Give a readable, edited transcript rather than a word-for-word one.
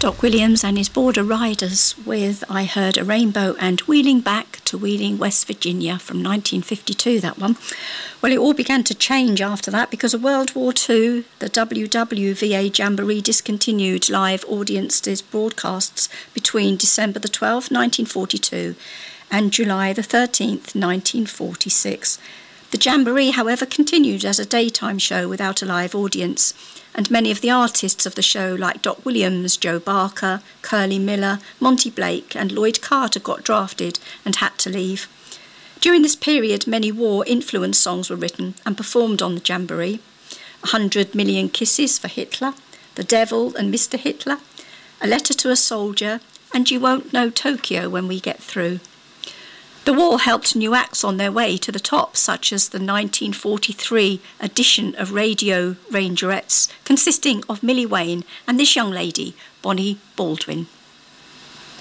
Doc Williams and his Border Riders with I Heard a Rainbow and Wheeling Back to Wheeling, West Virginia from 1952, that one. Well, it all began to change after that because of World War II. The WWVA Jamboree discontinued live audiences broadcasts between December the 12th, 1942 and July the 13th, 1946. The Jamboree, however, continued as a daytime show without a live audience, and many of the artists of the show, like Doc Williams, Joe Barker, Curly Miller, Monty Blake and Lloyd Carter, got drafted and had to leave. During this period, many war-influenced songs were written and performed on the Jamboree. 100 Million Kisses for Hitler, The Devil and Mr. Hitler, A Letter to a Soldier, and You Won't Know Tokyo When We Get Through. The war helped new acts on their way to the top, such as the 1943 edition of Radio Rangerettes, consisting of Millie Wayne and this young lady, Bonnie Baldwin.